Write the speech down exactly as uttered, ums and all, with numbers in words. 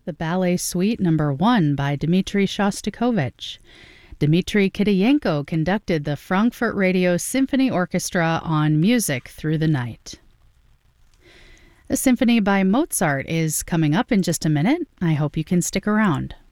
the Ballet Suite Number one by Dmitri Shostakovich. Dmitri Kitayenko conducted the Frankfurt Radio Symphony Orchestra on Music Through the Night. A symphony by Mozart is coming up in just a minute. I hope you can stick around.